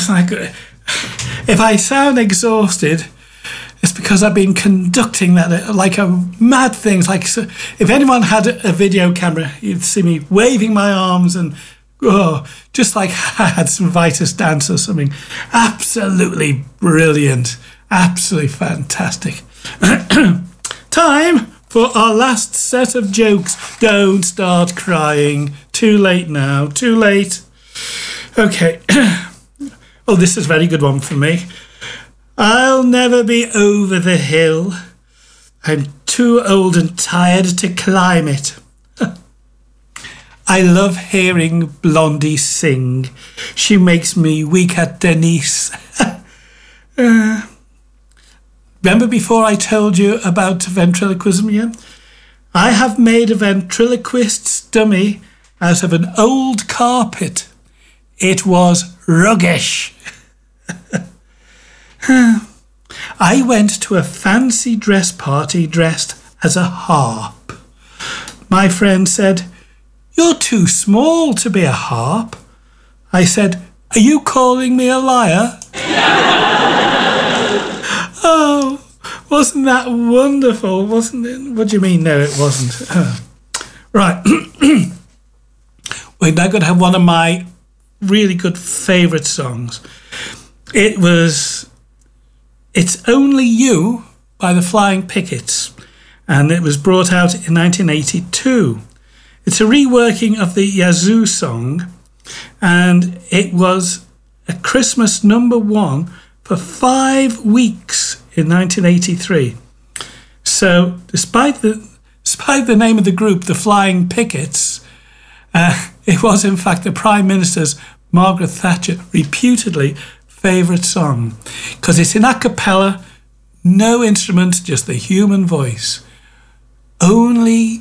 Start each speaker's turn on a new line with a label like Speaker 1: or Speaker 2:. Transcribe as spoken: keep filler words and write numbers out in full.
Speaker 1: wasn't I good? If I sound exhausted, it's because I've been conducting that like a mad thing. It's like, if anyone had a video camera, you'd see me waving my arms and, oh, just like I had some Vitus dance or something. Absolutely brilliant. Absolutely fantastic. Time for our last set of jokes. Don't start crying. Too late now. Too late. Okay. Oh, this is a very good one for me. I'll never be over the hill. I'm too old and tired to climb it. I love hearing Blondie sing. She makes me weak at Denise. uh, remember before I told you about ventriloquism? Yeah? I have made a ventriloquist's dummy out of an old carpet. It was ruggish. I went to a fancy dress party dressed as a harp. My friend said, "You're too small to be a harp." I said, "Are you calling me a liar?" Oh, wasn't that wonderful, wasn't it? What do you mean, no, it wasn't? Oh. Right. We're now going to have one of my really good favourite songs. It was It's Only You by the Flying Pickets, and it was brought out in nineteen eighty-two. It's a reworking of the Yazoo song, and it was a Christmas number one for five weeks in nineteen eighty-three. So despite the despite the name of the group, the Flying Pickets, uh, it was in fact the Prime Minister's, Margaret Thatcher, reputedly favourite song, because it's in a cappella, no instrument, just the human voice. Only